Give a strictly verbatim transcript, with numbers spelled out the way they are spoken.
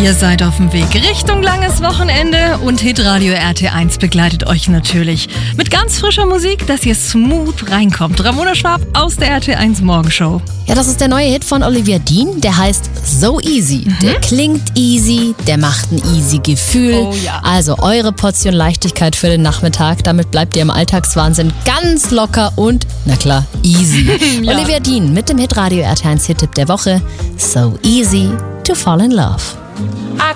Ihr seid auf dem Weg Richtung langes Wochenende und Hitradio R T eins begleitet euch natürlich mit ganz frischer Musik, dass ihr smooth reinkommt. Ramona Schwab aus der R T eins Morgenshow. Ja, das ist der neue Hit von Olivia Dean, der heißt So Easy. Mhm. Der klingt easy, der macht ein easy Gefühl. Oh ja. Also eure Portion Leichtigkeit für den Nachmittag, damit bleibt ihr im Alltagswahnsinn ganz locker und, na klar, easy. Ja. Olivia Dean mit dem Hitradio R T eins Hit-Tipp der Woche, So Easy to Fall in Love.